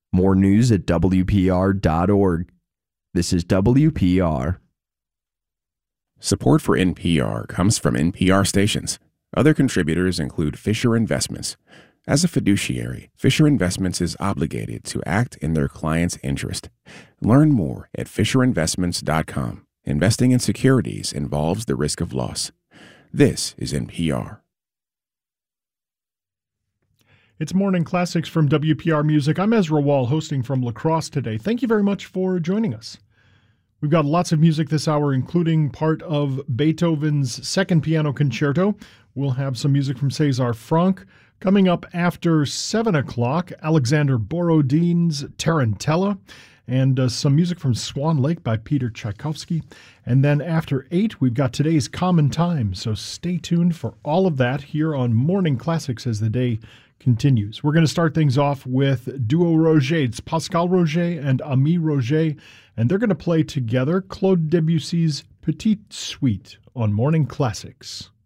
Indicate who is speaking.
Speaker 1: More news at WPR.org. This is WPR.
Speaker 2: Support for NPR comes from NPR stations. Other contributors include Fisher Investments. As a fiduciary, Fisher Investments is obligated to act in their client's interest. Learn more at FisherInvestments.com. Investing in securities involves the risk of loss. This is NPR.
Speaker 3: It's Morning Classics from WPR Music. I'm Ezra Wall, hosting from La Crosse today. Thank you very much for joining us. We've got lots of music this hour, including part of Beethoven's Second Piano Concerto. We'll have some music from César Franck. Coming up after 7 o'clock, Alexander Borodin's Tarantella, and some music from Swan Lake by Peter Tchaikovsky. And then after 8, we've got today's Common Time. So stay tuned for all of that here on Morning Classics as the day continues. We're going to start things off with Duo Roger. It's Pascal Roger and Ami Roger, and they're going to play together Claude Debussy's Petite Suite on Morning Classics.